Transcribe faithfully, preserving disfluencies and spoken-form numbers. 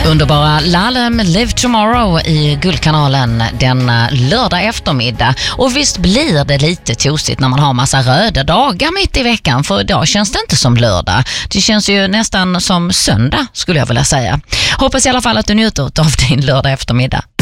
Underbara Lalem Live Tomorrow i Guldkanalen denna lördag eftermiddag. Och visst blir det lite tosigt när man har massa röda dagar mitt i veckan, för idag känns det inte som lördag. Det känns ju nästan som söndag skulle jag vilja säga. Hoppas i alla fall att du njuter av din lördag eftermiddag.